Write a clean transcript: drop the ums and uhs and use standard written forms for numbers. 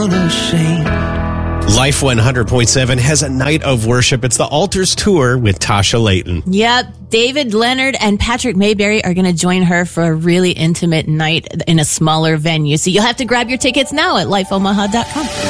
Life 100.7 has a night of worship. It's the Altars Tour with Tasha Layton. Yep. David Leonard and Patrick Mayberry are going to join her for a really intimate night in a smaller venue. So you'll have to grab your tickets now at lifeomaha.com.